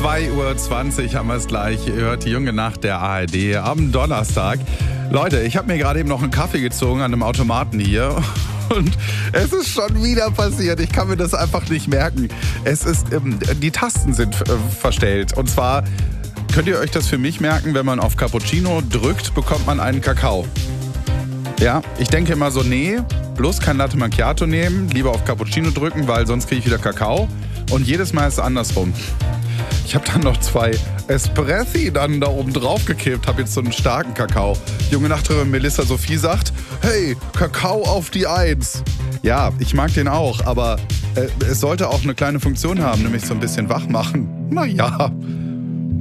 2:20 Uhr haben wir es gleich. Ihr hört die junge Nacht der ARD am Donnerstag. Leute, ich habe mir gerade eben noch einen Kaffee gezogen an einem Automaten hier. Und es ist schon wieder passiert. Ich kann mir das einfach nicht merken. Die Tasten sind verstellt. Und zwar könnt ihr euch das für mich merken, wenn man auf Cappuccino drückt, bekommt man einen Kakao. Ja, ich denke immer so, nee, bloß kein Latte Macchiato nehmen, lieber auf Cappuccino drücken, weil sonst kriege ich wieder Kakao. Und jedes Mal ist es andersrum. Ich habe dann noch 2 Espressi dann da oben drauf gekippt, habe jetzt so einen starken Kakao. Junge Nachbarin Melissa Sophie sagt, hey, Kakao auf die 1. Ja, ich mag den auch, aber es sollte auch eine kleine Funktion haben, nämlich so ein bisschen wach machen. Naja,